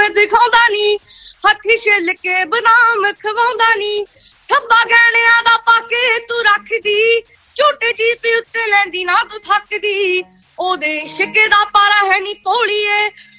ਮੈਂ ਦਿਖਾਉਂਦਾ ਨੀ, ਹੱਥੀ ਛਿੱਲ ਕੇ ਬਦਾਮ ਖਵਾਉਂਦਾ ਨੀ, ਠੱਬਾ ਗਹਿਣਿਆਂ ਦਾ ਪਾ ਕੇ ਤੂੰ ਰੱਖਦੀ, ਝੂਟੇ ਜੀਪ ਉੱਤੇ ਲੈਂਦੀ ਨਾ ਤੂੰ ਥੱਕਦੀ, ਉਹਦੇ ਇਸ਼ਕ ਦਾ ਪਾਰਾ ਹੈ ਨੀ ਭੋਲੀਏ,